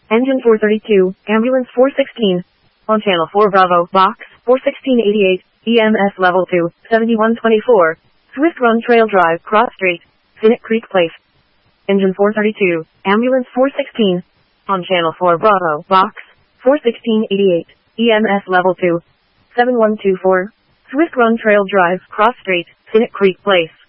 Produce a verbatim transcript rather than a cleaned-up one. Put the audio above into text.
Engine four thirty-two, Ambulance four sixteen. On Channel four Bravo, Box, four sixteen eighty-eight, E M S Level two, seventy-one twenty-four. Swift Run Trail Drive, Cross Street, Finnick Creek Place. Engine four thirty-two, Ambulance four sixteen. On Channel four Bravo, Box, four sixteen eighty-eight, E M S Level two, seventy-one twenty-four. Swift Run Trail Drive, Cross Street, Finnick Creek Place.